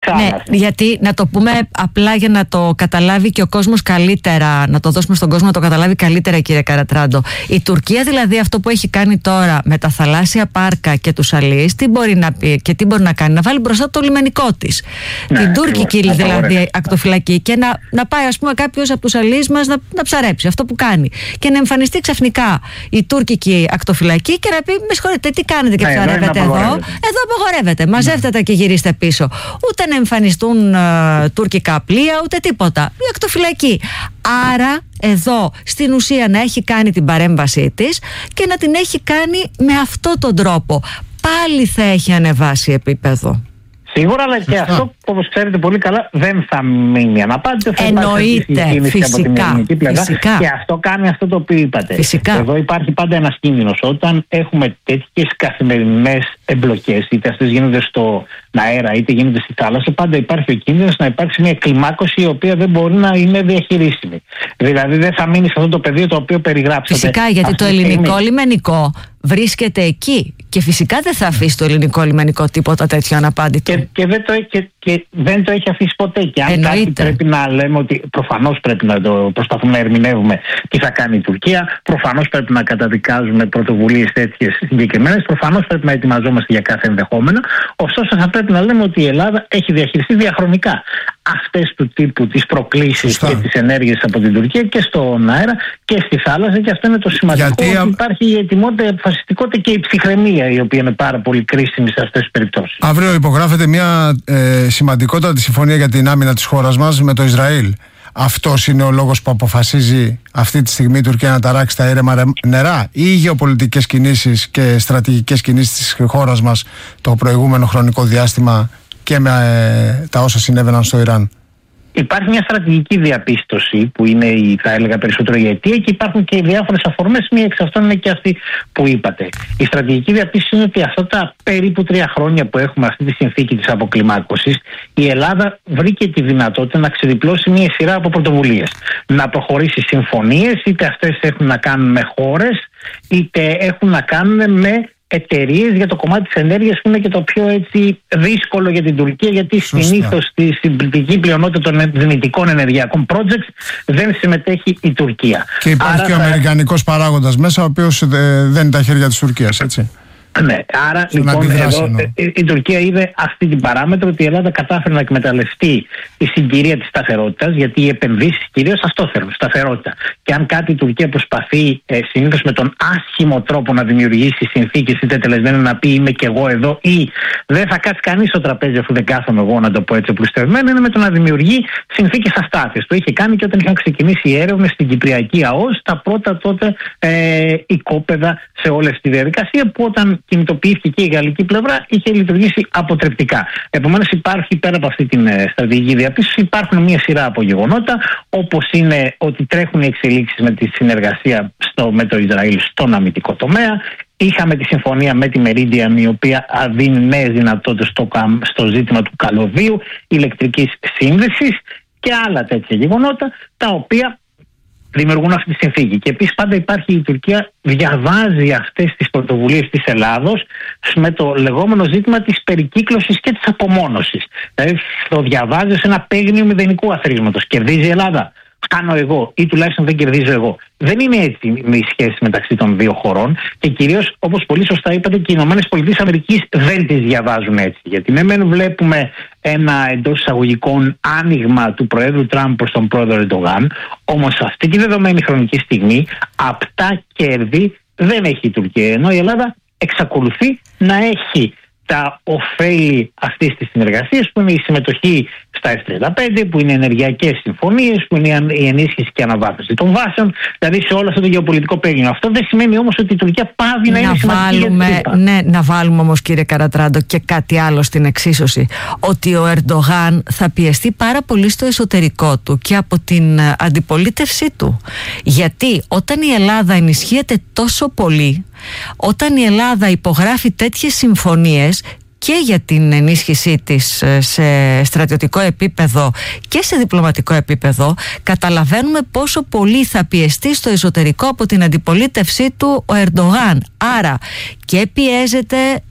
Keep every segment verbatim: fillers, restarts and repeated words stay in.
Ναι, γιατί να το πούμε απλά για να το καταλάβει και ο κόσμος καλύτερα, να το δώσουμε στον κόσμο να το καταλάβει καλύτερα, κύριε Καρατράντο. Η Τουρκία δηλαδή αυτό που έχει κάνει τώρα με τα θαλάσσια πάρκα και τους αλείς, τι μπορεί να πει και τι μπορεί να κάνει? Να βάλει μπροστά το λιμενικό της, ναι, την τουρκική δηλαδή ακτοφυλακή, και να, να πάει ας πούμε κάποιος από τους αλείς μας να, να ψαρέψει αυτό που κάνει, και να εμφανιστεί ξαφνικά η τουρκική ακτοφυλακή και να πει: με συγχωρείτε, τι κάνετε και ψαρεύετε εδώ? Εδώ απαγορεύεται. Μαζεύτε τα και γυρίστε πίσω. Ούτε να εμφανιστούν uh, τουρκικά πλοία, ούτε τίποτα. Η ακτοφυλακή. Άρα εδώ στην ουσία να έχει κάνει την παρέμβασή της και να την έχει κάνει με αυτόν τον τρόπο. Πάλι θα έχει ανεβάσει επίπεδο. Σίγουρα, αλλά και αυτό, όπως ξέρετε πολύ καλά, δεν θα μείνει αναπάντητο. Εννοείται, φυσικά, φυσικά. Και αυτό κάνει αυτό το οποίο είπατε. Φυσικά. Εδώ υπάρχει πάντα ένας κίνδυνος. Όταν έχουμε τέτοιες καθημερινές εμπλοκές, είτε αυτές γίνονται στον αέρα είτε γίνονται στη θάλασσα, πάντα υπάρχει ο κίνδυνος να υπάρξει μια κλιμάκωση η οποία δεν μπορεί να είναι διαχειρίσιμη. Δηλαδή δεν θα μείνει σε αυτό το πεδίο το οποίο περιγράψατε. Φυσικά, γιατί το ελληνικό λιμενικό βρίσκεται εκεί. Και φυσικά δεν θα αφήσει το ελληνικό λιμενικό τίποτα τέτοιο αναπάντητο. Και, και, δεν, το, και, και δεν το έχει αφήσει ποτέ. Και αν Εννοείται. κάτι πρέπει να λέμε ότι προφανώς πρέπει να το προσπαθούμε να ερμηνεύουμε τι θα κάνει η Τουρκία, προφανώς πρέπει να καταδικάζουμε πρωτοβουλίες τέτοιες συγκεκριμένες, προφανώς πρέπει να ετοιμαζόμαστε για κάθε ενδεχόμενο. Ωστόσο, θα πρέπει να λέμε ότι η Ελλάδα έχει διαχειριστεί διαχρονικά αυτές του τύπου τις προκλήσεις και τις ενέργειες από την Τουρκία και στον αέρα και στη θάλασσα, και αυτό είναι το σημαντικό. Γιατί ότι υπάρχει η ετοιμότητα, η αποφασιστικότητα και η ψυχραιμία, η οποία είναι πάρα πολύ κρίσιμη σε αυτές τις περιπτώσεις. Αύριο υπογράφεται μια ε, σημαντικότατη συμφωνία για την άμυνα της χώρας μας με το Ισραήλ. Αυτός είναι ο λόγος που αποφασίζει αυτή τη στιγμή η Τουρκία να ταράξει τα ήρεμα νερά, ή οι γεωπολιτικές κινήσεις και στρατηγικές κινήσεις της χώρας μας το προηγούμενο χρονικό διάστημα και με ε, τα όσα συνέβαιναν στο Ιράν? Υπάρχει μια στρατηγική διαπίστωση που είναι, η, θα έλεγα, περισσότερο η αιτία, και υπάρχουν και διάφορες αφορμές. Μία εξ αυτών είναι και αυτή που είπατε. Η στρατηγική διαπίστωση είναι ότι αυτά τα περίπου τρία χρόνια που έχουμε αυτή τη συνθήκη της αποκλιμάκωσης, η Ελλάδα βρήκε τη δυνατότητα να ξεδιπλώσει μια σειρά από πρωτοβουλίες. Να προχωρήσει συμφωνίες, είτε αυτές έχουν να κάνουν με χώρες, είτε έχουν να κάνουν με εταιρείες για το κομμάτι της ενέργειας, που είναι και το πιο έτσι δύσκολο για την Τουρκία, γιατί συνήθως στη συμπληκτική πλειονότητα των δυνητικών ενεργειακών projects δεν συμμετέχει η Τουρκία. Και υπάρχει Άρα, και ο θα... αμερικανικός παράγοντας μέσα, ο οποίος δεν είναι τα χέρια της Τουρκίας, έτσι. Ναι, άρα λοιπόν εδώ η, η Τουρκία είδε αυτή την παράμετρο, ότι η Ελλάδα κατάφερε να εκμεταλλευτεί τη συγκυρία της σταθερότητας, γιατί οι επενδύσεις κυρίως αυτό θέλουν, σταθερότητα. Και αν κάτι η Τουρκία προσπαθεί ε, συνήθως με τον άσχημο τρόπο να δημιουργήσει συνθήκες, είτε τελεσμένα να πει είμαι και εγώ εδώ, ή δεν θα κάτσει κανείς στο τραπέζι αφού δεν κάθομαι εγώ, να το πω έτσι απλουστευμένα, είναι με το να δημιουργεί συνθήκες αστάθειας. Το είχε κάνει και όταν είχαν ξεκινήσει οι έρευνες στην Κυπριακή ΑΟΣ, τα πρώτα τότε ε, οικόπεδα σε όλη αυτή τη διαδικασία, που όταν κινητοποιήθηκε και η γαλλική πλευρά είχε λειτουργήσει αποτρεπτικά. Επομένως, υπάρχει πέρα από αυτή την ε, στρατηγική διαπίστωση, υπάρχουν μια σειρά από γεγονότα, όπως είναι ότι τρέχουν οι εξελίξεις με τη συνεργασία στο, με το Ισραήλ στον αμυντικό τομέα. Είχαμε τη συμφωνία με τη Meridian, η οποία δίνει νέες δυνατότητες στο, στο ζήτημα του καλωδίου, ηλεκτρικής σύνδεσης και άλλα τέτοια γεγονότα, τα οποία δημιουργούν αυτή τη συνθήκη. Και επίσης πάντα υπάρχει, η Τουρκία διαβάζει αυτές τις πρωτοβουλίες της Ελλάδος με το λεγόμενο ζήτημα της περικύκλωσης και της απομόνωσης. Δηλαδή το διαβάζει σε ένα παίγνιο μηδενικού αθροίσματος. Κερδίζει η Ελλάδα, κάνω εγώ, ή τουλάχιστον δεν κερδίζω εγώ. Δεν είναι έτσι η σχέση μεταξύ των δύο χωρών, και κυρίως, όπως πολύ σωστά είπατε, και οι Ηνωμένες Πολιτείες Αμερικής δεν τις διαβάζουν έτσι. Γιατί ναι, μεν βλέπουμε ένα εντός εισαγωγικών άνοιγμα του Προέδρου Τραμπ προς τον Πρόεδρο Ερντογάν, όμως σε αυτή τη δεδομένη χρονική στιγμή απτά κέρδη δεν έχει η Τουρκία, ενώ η Ελλάδα εξακολουθεί να έχει τα ωφέλη αυτής της συνεργασίας, που είναι η συμμετοχή στα εφ τριάντα πέντε, που είναι ενεργειακές συμφωνίες, που είναι η ενίσχυση και αναβάθμιση των βάσεων, δηλαδή σε όλο αυτό το γεωπολιτικό παίγνιο. Αυτό δεν σημαίνει όμως ότι η Τουρκία πάβει να, να είναι σημαντική. Βάλουμε, ναι, να βάλουμε όμως, κύριε Καρατράντο, και κάτι άλλο στην εξίσωση. Ότι ο Ερντογάν θα πιεστεί πάρα πολύ στο εσωτερικό του και από την αντιπολίτευσή του. Γιατί όταν η Ελλάδα ενισχύεται τόσο πολύ, όταν η Ελλάδα υπογράφει τέτοιες συμφωνίες και για την ενίσχυσή της σε στρατιωτικό επίπεδο και σε διπλωματικό επίπεδο, καταλαβαίνουμε πόσο πολύ θα πιεστεί στο εσωτερικό από την αντιπολίτευσή του ο Ερντογάν. Άρα και πιέζεται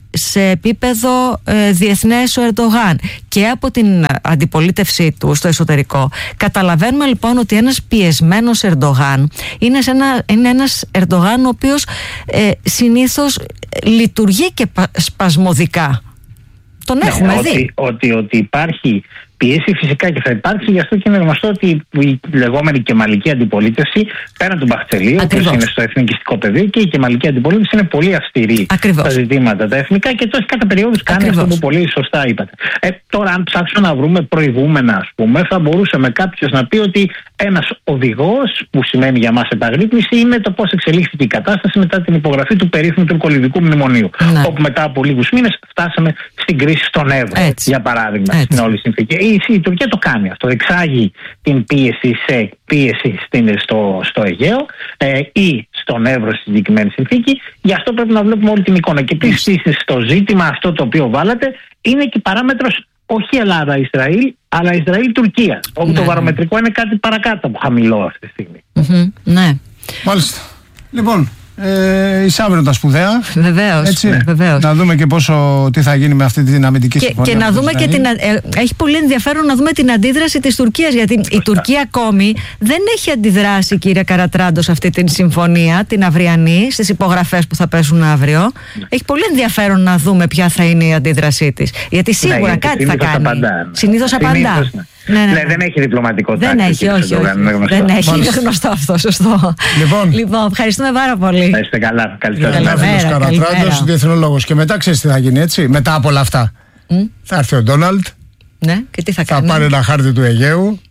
σε επίπεδο ε, διεθνές ο Ερντογάν και από την αντιπολίτευσή του στο εσωτερικό. Καταλαβαίνουμε λοιπόν ότι ένας πιεσμένος Ερντογάν είναι, ένα, είναι ένας Ερντογάν ο οποίος ε, συνήθως λειτουργεί και σπασμωδικά. Τον ναι, έχουμε ότι, δει. Ότι, ότι υπάρχει πίεση φυσικά και θα υπάρξει, γι' αυτό και είναι γνωστό ότι η λεγόμενη κεμαλική αντιπολίτευση πέραν του Μπαχτσελίου, που είναι στο εθνικιστικό πεδίο, και η κεμαλική αντιπολίτευση είναι πολύ αυστηρή Ακριβώς. στα ζητήματα τα εθνικά και το έχει κατά περιόδους κάνει Ακριβώς. αυτό που πολύ σωστά είπατε. Ε, τώρα, αν ψάξουμε να βρούμε προηγούμενα, ας πούμε, θα μπορούσαμε κάποιος να πει ότι ένας οδηγός, που σημαίνει για μας επαγρύπνηση, είναι το πώς εξελίχθηκε η κατάσταση μετά την υπογραφή του περίφημου τουρκολιβικού μνημονίου. Ναι. Όπου μετά από λίγους μήνες φτάσαμε στην κρίση στον Εύρο, για παράδειγμα, Έτσι. στην όλη συνθήκη. Η, η Τουρκία το κάνει αυτό. Εξάγει την πίεση σε πίεση στην, στο, στο Αιγαίο ε, ή στον Εύρο στη συγκεκριμένη συνθήκη. Γι' αυτό πρέπει να βλέπουμε όλη την εικόνα. Και επίσης στο ζήτημα αυτό το οποίο βάλατε είναι και παράμετρος όχι Ελλάδα-Ισραήλ, αλλά Ισραήλ-Τουρκία. Όπου ναι. το βαρομετρικό είναι κάτι παρακάτω από χαμηλό αυτή τη στιγμή. Mm-hmm. Ναι. Μάλιστα. Λοιπόν, ε, εισάβρουν τα σπουδαία. Βεβαίως, ναι. Βεβαίως. Να δούμε και πόσο, τι θα γίνει με αυτή την αμυντική και, συμφωνία. Και να δούμε και την, ε, έχει πολύ ενδιαφέρον να δούμε την αντίδραση της Τουρκίας. Γιατί Φωστά. η Τουρκία ακόμη δεν έχει αντιδράσει, κύριε Καρατράντο, σε αυτή την συμφωνία, την αυριανή, στις υπογραφές που θα πέσουν αύριο. Ναι. Έχει πολύ ενδιαφέρον να δούμε ποια θα είναι η αντίδρασή της. Γιατί σίγουρα ναι, γιατί κάτι θα κάνει. Απαντά. Συνήθως απαντά. Ναι, ναι, ναι. Ναι, δεν έχει διπλωματικό τάξη. Δεν έχει, όχι, όχι. Δεν έχει, είναι γνωστό αυτό, σωστό. Λοιπόν, λοιπόν ευχαριστούμε πάρα πολύ. Να είστε καλά. Καλησπέρα. Ελεύθερος Καρατράντος, διεθνολόγος. Και μετά ξέρεις τι θα γίνει, έτσι. Μετά από όλα αυτά. Mm? Θα έρθει ο Ντόναλντ. Ναι, και τι θα θα κάνει. Θα πάρει ένα χάρτη του Αιγαίου.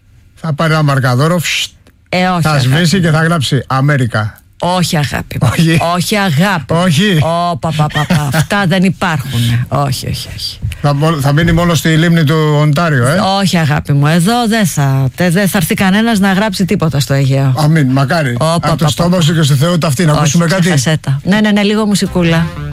Θα πάρει ένα μαρκαδόρο. Ε, όχι, θα σβήσει και θα γράψει Αμέρικα. Όχι, αγάπη μου. Όχι, όχι αγάπη. Όχι. Ω, πα, πα, πα, πα. Αυτά δεν υπάρχουν. Όχι, όχι, όχι. Θα, θα μείνει μόνο στη λίμνη του Οντάριο, ε. Όχι, αγάπη μου. Εδώ δεν θα, δεν θα έρθει κανένας να γράψει τίποτα στο Αιγαίο. Αμήν, μακάρι. Ω, από πα, το πα, στόμα πα, σου και στο Θεό ταυτή. Να ακούσουμε κάτι. Χασέτα. Ναι, ναι, ναι, λίγο μουσικούλα.